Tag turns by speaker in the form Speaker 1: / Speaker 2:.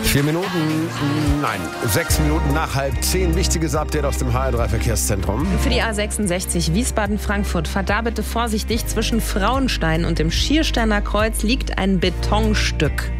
Speaker 1: 6 Minuten nach 9:30. Wichtiges Update aus dem HR3-Verkehrszentrum.
Speaker 2: Für die A66 Wiesbaden-Frankfurt fahrt da bitte vorsichtig. Zwischen Frauenstein und dem Schiersteiner Kreuz liegt ein Betonstück.